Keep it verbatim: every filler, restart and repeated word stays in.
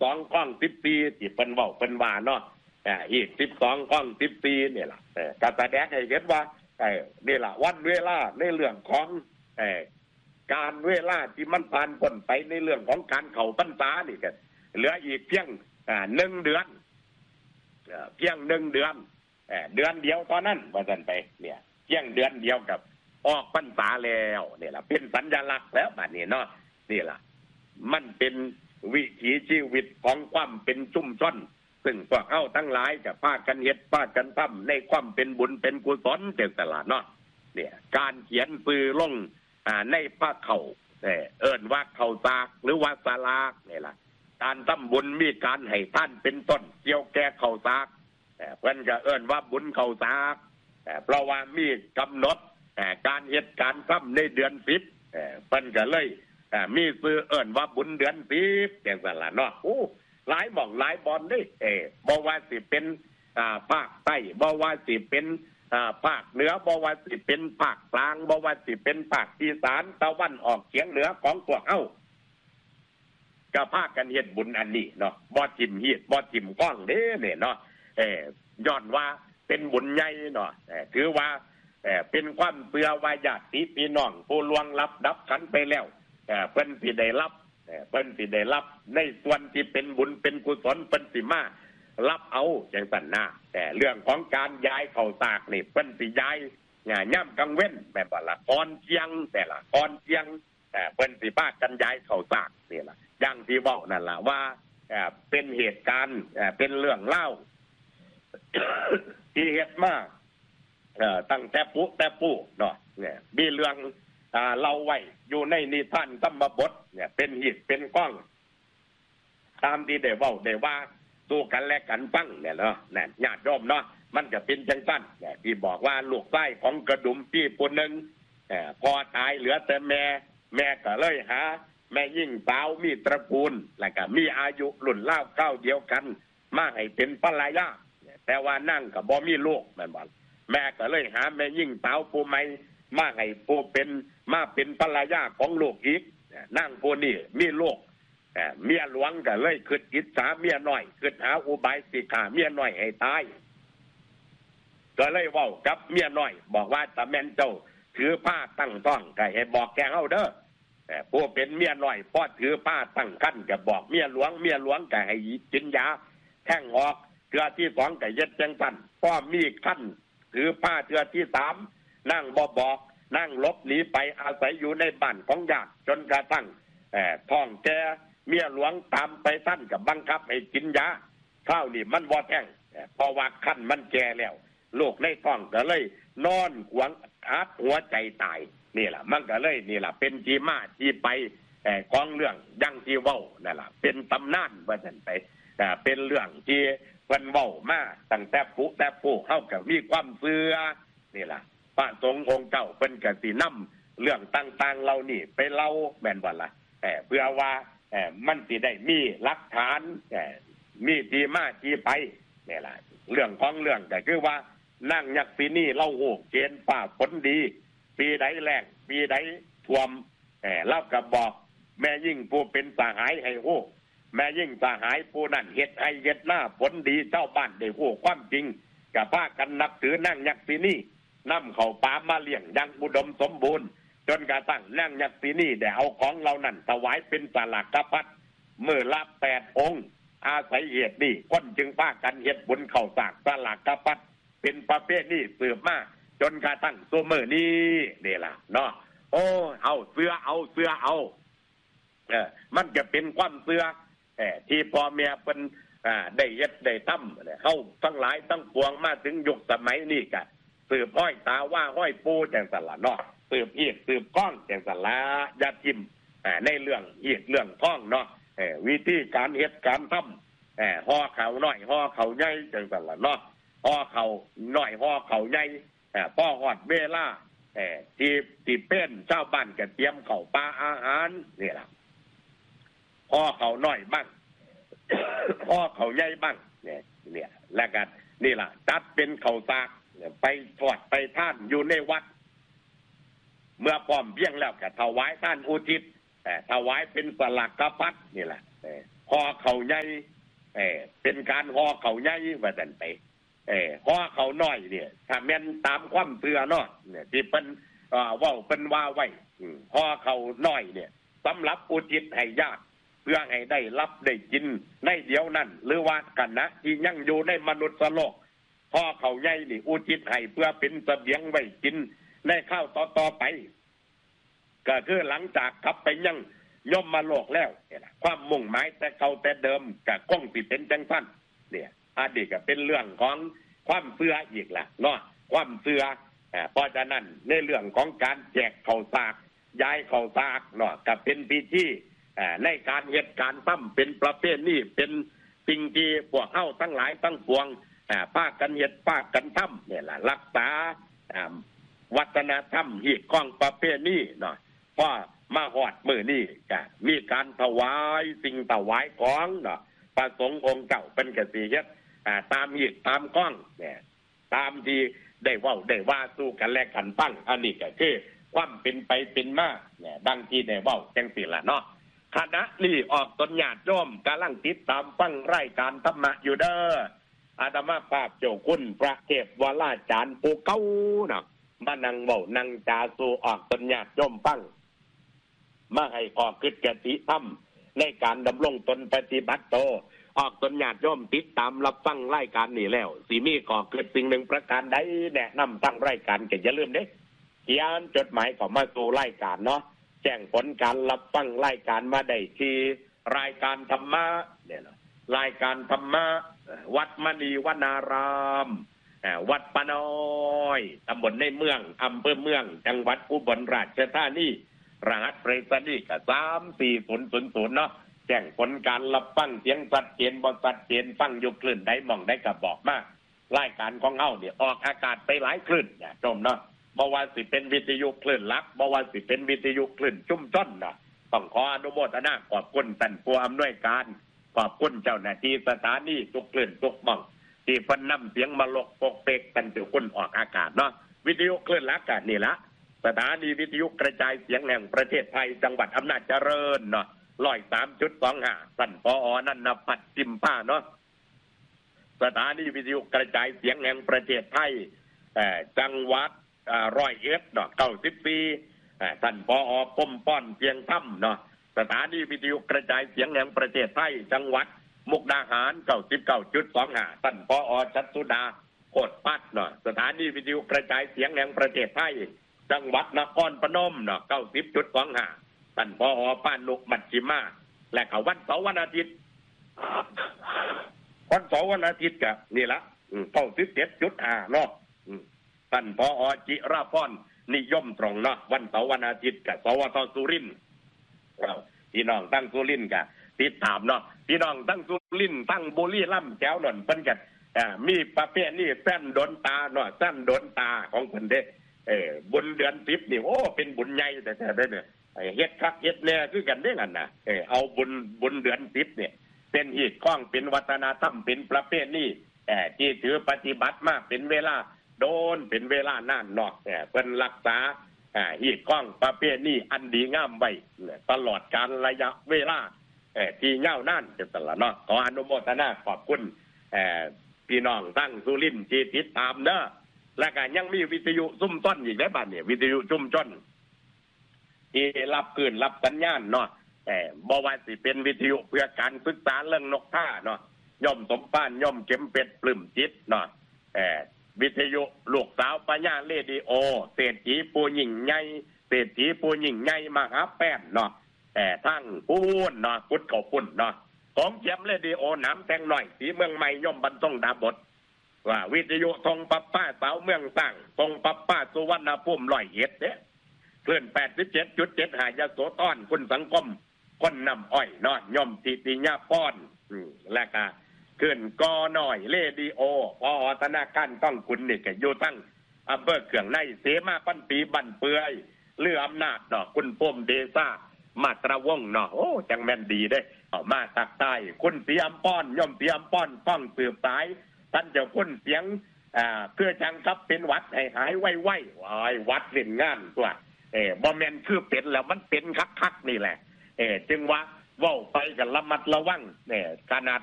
องข้องสิบสี่ที่เป็นเว้าเป็นว่าเนาะอ่าอีกสิบสองข้องสิบสี่เนี่ยล่ะเออการแสดงให้เห็นว่าเออนี่ล่ะวันเวลาในเรื่องของเออการเวลาที่มันผ่านพ้นไปในเรื่องของการเข้าพรรษานี่กันเหลืออีกเพียงอ่าหนึ่งเดือนเอ่อเพียงหนึ่งเดือนเอ่อเดือนเดียวตอนนั้นว่าซั่นไปเนี่ยเพียงเดือนเดียวกับออกพรรษาแล้วนี่ล่ะเป็นสัญลักษณ์แล้วบัดนี้เนาะนี่ล่ะมันเป็นวิถีชีวิตของความเป็นชุมชนซึ่งพวกเฮาทั้งหลายก็พากันเฮ็ดพากันทำในความเป็นบุญเป็นกุศลเต็มตลาดเนาะเนี่ยการเขียนปือลงอ่าในพระเขาเอ่อเอิ้นว่าเขาซากหรือว่าศาลานี่ล่ะการทำบุญมีการให้ท่านเป็นต้นเกี่ยวแก่เขาซากเอ่อเพิ่นก็เอิ้นว่าบุญเขาซากเอ่อเพราะว่ามีกำหนดเอ่อการเฮ็ดการทำในเดือนสิบเอ่อเพิ่นก็เลยอ่ามีชื่อเอิ้นว่าบุญเดือนสิบจังซั่นล่ะเนาะโอ้หลายหม่องหลายบอนเด้เออบ่ว่าสิเป็นอ่าภาคใต้บ่ว่าสิเป็นอ่าภาคเหนือบ่ว่าสิเป็นภาคกลางบ่ว่าสิเป็นภาคอีสานตะวันออกเฉียงเหนือของพวกเฮาก็พากันเฮ็ดบุญอันนี้เนาะบ่ทิ่มเฮ็ดบ่ทิ่มก้องเด้เนี่ยเนาะเออย้อนว่าเป็นบุญใหญ่เนาะเออถือว่าเออเป็นความเชื่อว่าญาติพี่น้องผู้ล่วงลับดับขันไปแล้วเออเพิ่นสิได้รับเออเพิ่นสิได้รับในส่วนที่เป็นบุญเป็นกุศลเพิ่นสิมารับเอาจังซั่นนะแต่เรื่องของการย้ายเข้าซากนี่เพิ่นสิย้ายเนี่ยย่ำกลางเว้นแม่นบ่ล่ะก่อนเที่ยงแต่ละก่อนเที่ยงเอ่อเพิ่นสิพากันย้ายเข้าซากนี่ล่ะอย่างที่เว้านั่นล่ะว่าเอ่อเป็นเหตุการณ์เอ่อเป็นเรื่องเล่า ที่เฮ็ดมาเอ่อตั้งแต่ปุ๊แต่ปู่เนาะเนี่ยมีเรื่องอ่าเล่าไว้อยู่ในนิทานธรรมบทเนี่ยเป็นหิตเป็นก้องตามที่ได้เว้าได้ว่าสู้กันและกันฟังเนี่ยเนาะนั่นญาติโยมเนาะมันก็เป็นจังซั่นเนี่ยที่บอกว่าลูกชายของกระดุมพี่ผู้หนึงเอ่อพอตายเหลือแต่แม่แม่ก็เลยหาแม่ยิ่งสาวมีตระกูลแล้วก็มีอายุรุ่นราวคราวเดียวกันมาให้เป็นภรรยาแต่ว่านั่งก็บ่มีลูกแม่นบ่แม่ก็เลยหาแม่ยิ่งสาวผู้ใหม่มาให้ผู้เป็นมาเป็นภรรยาของลูกอีกนั่งผู้นี้มีลูกเมียหลวงก็เลยคิดอิจฉาเมียน้อยคิดหาอุบายสิฆ่าเมียน้อยให้ตายก็เลยเว้ากับเมียน้อยบอกว่าตาแม่นเจ้าถือผ้าตั้งท้องก็ให้บอกแกเฮาเด้อผู้เป็นเมียน้อยพอถือผ้าตั้งครรภ์ก็บอกเมียหลวงเมียหลวงก็ให้กินยาแท่งออกเทื่อที่สองก็เย็ดจังซั่นพอมีครรภ์ถือผ้าเทื่อที่สามนั่งบ่บอกนั่งลบหนีไปอาศัยอยู่ในบ้านของญาติจนกระทั่งเอ่อท้องแก่เมียหลวงตามไปท่านกับบังคับให้กินยาข้าวนี่มันบ่แท่งเพราะว่าคันมันแก่แล้วลูกในท้องก็เลยนอนขวางอัดหัวใจตายนี่แหละมันก็เลยนี่แหละเป็นที่มาที่ไปเอ่อของเรื่องยังที่เว้านั่นล่ะเป็นตำนานว่าซั่นไปแต่เป็นเรื่องที่เพิ่นเว้ามาตั้งแต่ปุ๊แต่ปู่เฮาก็มีความเชื่อนี่ล่ะพระสงฆ์องค์เจ้าเพิ่นก็สินำเรื่องต่างๆเหล่านี้ไปเล่าแม่นบ่ล่ะเอ่อเพื่อว่าเอ่อมันสิได้มีหลักฐานเอ่อมีที่มาที่ไปนี่ล่ะเรื่องของเรื่องก็คือว่านั่งยักษ์ปีนี้เล่าโหกเกณฑ์ฟ้าฝนดีปีใดแล้งปีใดท่วมเอ่อเราก็บอกแม่ยิ่งผู้เป็นสหายให้โหแม่ยิ่งสหายผู้นั้นเฮ็ดให้เฮ็ดหน้าผลดีเจ้าบ้านได้โหความจริงก็พากันนับถือนั่งยักษ์ปีนี้นำเข้าป่ามาเลี้ยงอย่างอุดมสมบูรณ์จนกระทั่งนั่งยักษ์ปีนี้ได้เอาของเหล่านั้นถวายเป็นสลากพัดมื้อละแปดองค์อาศัยเหตุนี้คนจึงพากันเฮ็ดบุญเข้าสร้างสลากพัดเป็นประเภทนี้สืบมาจนกระทั่งซุมื้อนี้นี่ล่ะเนาะโอ้เอาเสื้อเอาเสื้อเอาเออมันจะเป็นความเสื้อเออที่พ่อแม่เป็นอ่าได้เฮ็ดได้ทำเฮาทั้งหลายทั้งปวงมาถึงยุคสมัยนี้ก็สืบห้อยตาว่าห้อยปูจังซั่นล่ะเนาะสืบอีกสืบก้องจังซั่นล่ะอย่าทิ่มอ่าในเรื่องอีกเรื่องท้องเนาะเออวิธีการเฮ็ดการทำเออห่อข้าวน้อยห่อข้าวใหญ่จังซั่นล่ะเนาะห่อข้าวน้อยห่อข้าวใหญ่เออพอฮอดเวลาเออที่ที่เป็นชาวบ้านก็เตรียมข้าวปลาอาหารนี่ล่ะห่อข้าวน้อยบ้าง ห่อข้าวใหญ่บ้างเนี่ยเนี่ยแล้วกันนี่ล่ะจัดเป็นข้าวสากไปทอดไปท่านอยู่ในวัดเมื่อพร้อมเพียงแล้วก็ถวายท่านอุทิศแต่ถวายเป็นสลากพัดนี่แหละห่อเข่าใหญ่เออเป็นการห่อเข่าใหญ่ว่าซั่นไปเออห่อเข่าน้อยเนี่ยถ้าแม่นตามความเชื่อเนาะเนี่ยที่เพิ่นเอ่อเว้าเพิ่นว่าไว้ห่อเข่าน้อยเนี่ยสำหรับอุทิศให้ญาติเพื่อให้ได้รับได้กินในเดี๋ยวนั้นหรือว่ากันนะที่ยังอยู่ในมนุษย์โลกห่อเข่าใหญ่นี่อุทิศให้เพื่อเป็นเสบียงไว้กินในข้าวต่อๆไปก็คือหลังจากกลับไปยังย่อมมาโลกแล้วเนี่ยความมุ่งหมายแต่เก่าแต่เดิมก็คงสิเป็นจังซั่นเนี่ยอันนี้ก็เป็นเรื่องของความเชื่ออีกล่ะเนาะความเชื่อเพราะฉะนั้นในเรื่องของการแจกข้าวสากย้ายข้าวสากเนาะก็เป็นพิธีในการเหตุการณ์ตั้มเป็นประเภทนี้เป็นสิ่งที่พวกเฮาทั้งหลายทั้งปวงภาคกันเหตุภาคกันทำเนี่ยล่ะรักษาวัฒนธรรมฮีดของประเภทนี้เนาะพอมาฮอดมื้อนี้ก็มีการถวายสิ่งถวายของเนาะพระสงฆ์องค์เก่าเป็นกสิเฮ็ดตามฮีดตามก้องเนี่ยตามที่ได้เว้าได้ว่าสู้กันและกันฟังอันนี้ก็คือความเป็นไปเป็นมาเนี่ยดังที่ได้เว้าจังซี่ล่ะเนาะคณะนี้ออกตนญาติโยมกำลังติดตามฟังรายการธรรมะอยู่เด้ออาตมาภาพเจ้าคุณพระเทพวราจารย์ผู้เก่าน่ะมานั่งเว้านั่งจาสู่ออกตนญาติโยมฟังมาให้ออกคิดกติธรรมในการดำรงตนปฏิบัติโตออกตนญาติโยมติดตามรับฟังรายการนี้แล้วสิมีก่อเกิดสิ่งหนึ่งประการใดแนะนำตั้งรายการก็อย่าลืมเด้เขียนจดหมายเข้ามาสู่รายการเนาะแจ้งผลการรับฟังรายการมาได้ที่รายการธรรมะเนี่ยเนาะรายการธรรมะวัดมณีวนารามวัดปะน้อยตำบลในเมืองอำเภอเมืองจังหวัดอุบลราชธานีรหัสไปรษณีย์ก็สามสี่ศูนย์ศูนย์ศูนย์เนาะแจ้งผลการรับฟังเสียงชัดเจนบ่ชัดเจนฟังอยู่คลื่นใดหม่องใดก็บอกมารายการของเฮาเนี่ยออกอากาศไปหลายคลื่นเนี่ยชมเนาะบ่ว่าสิเป็นวิทยุคลื่นหลักบ่ว่าสิเป็นวิทยุคลื่นชุมชนเนาะต้องขออนุโมทนาขอบคุณท่านผู้อำนวยการขอบคุณเจ้าหน้าที่สถานีทุกคลื่นทุกหม่องที่เพิ่นนำเสียงมาลกปกเปกกันทุกคนออกอากาศเนาะวิทยุคลื่นหลักก็นี่ละสถานีวิทยุกระจายเสียงแห่งประเทศไทยจังหวัดอำนาจเจริญเนาะร้อยสามจุดสองห้าท่านผอ.นันทพัฒน์จิมผ้าเนาะสถานีวิทยุกระจายเสียงแห่งประเทศไทยจังหวัดร้อยเอ็ดเนาะเก้าสิบสี่ท่านผอ.กรมป้อนเพียงถ้ำเนาะสถานีวิทยุกระจายเสียงแห่งประเทศไทยจังหวัดมุกดาหารเก้าสิบเก้าจุดสองห้าท่านผอ.ชัดสุดาโคตรปัดเนาะสถานีวิทยุกระจายเสียงแห่งประเทศไทยจังหวัดนครพนมเนาะเก้าสิบจุดสองห้าท่านผอ.ป้านุกมัชชิมาและเขาวันเสาร์วันอาทิตย์วันเสาร์วันอาทิตย์ก็นี่ละเก้าสิบเจ็ดจุดห้าเนาะท่านผอ.จิราพรนิยมตรงเนาะวันเสาร์วันอาทิตย์กับสวทสุรินทร์พี่น้องตั้งสุรินทร์ก็ติดตามเนาะพี่น้องตั้งสุรินทร์ตั้งบุรีรัมย์แก้วหน่อนเพิ่นก็มีประเภทนี้แส้นโดนตาเนาะแส้นโดนตาของเพิ่นเด้เออบุญเดือนสิบนี่โอ้เป็นบุญใหญ่แต่แต่ได้เนี่ยเฮ็ดคักเฮ็ดแน่คือกันเด้กันนะเออเอาบุญบุญเดือนสิบเนี่ยเป็นฮีดข้องเป็นวัฒนธรรมเป็นประเพณีเอ่อที่ถือปฏิบัติมาเป็นเวลาโดนเป็นเวลานานเนาะเออเพิ่นรักษาอ่าฮีดข้องประเพณีอันดีงามไว้ตลอดกาลระยะเวลาเอ่อที่ยาวนานจังซั่นล่ะเนาะขออนุโมทนาขอบคุณเอ่อพี่น้องทั้งสุรินทร์ที่ติดตามเด้อและก็ยังมีวิทยุซุ่มต้นอีกได้บ้านเนี่ยวิทยุชุมชนที่รับคืนรับสัญญาณเนาะแต่บ่ว่าสิเป็นวิทยุเพื่อการศึกษาเรื่องนกท่าเนาะย่อมสมป้านย่อมเข็มเป็ดปลื้มจิตเนาะเอ่อวิทยุลูกสาวปัญญาเรดิโอเศรษฐีปูหญิงใหญ่เศรษฐีปูหญิงใหญ่มหาแป้นเนาะแต่ทั้งปูนเนาะกุดเขาปุ่นเนาะของเข็มเรดิโอน้ำแตงหน่อยสีเมืองใหม่ย่อมบรรทงดาบดว่าวิทยุทงปัปป้าสาวเมืองสร้างทงปัปป้าสุวรรณภูมิร้อยเอ็ดเนี่ยคลื่น แปดสิบเจ็ดจุดเจ็ด หายโสธรคุณสังคมคนนำอ้อยเนาะย่อมติติญาป้อนอืมและก็คลื่นกอหน่อยเรดิโอพอธนาคารต้องคุณนี่ก็อยู่ทั้งอำเภอเขื่องในเสมาปันปีบันเปือยเรืออำนาจเนาะคุณป้มเดซ่ามาตระวงเนาะโอ้จังแม่นดีเด้อมาตักใต้คุณเสียมป้อนย่อมเสียมป้อนฟังสืบสายท่านเจ้าคุณเสียงอ่าเพื่อจังครับเป็นวัดให้หายไวๆว้ายวัดเล่นงานตัวเออบ่แม่นคือเป็นแล้วมันเป็นคักๆนี่แหละเออจึงว่าเว้าไปกันระมัดระวังเนี่ยขนาด